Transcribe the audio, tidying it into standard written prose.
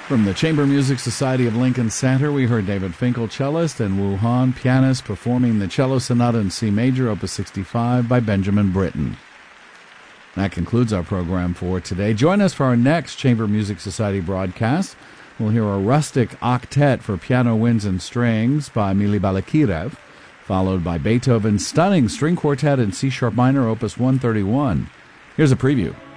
From the Chamber Music Society of Lincoln Center, we heard David Finkel, cellist, and Wu Han, pianist, performing the Cello Sonata in C Major, Opus 65, by Benjamin Britten. That concludes our program for today. Join us for our next Chamber Music Society broadcast. We'll hear a rustic octet for piano, winds, and strings by Mili Balakirev, followed by Beethoven's stunning string quartet in C-sharp minor, Opus 131. Here's a preview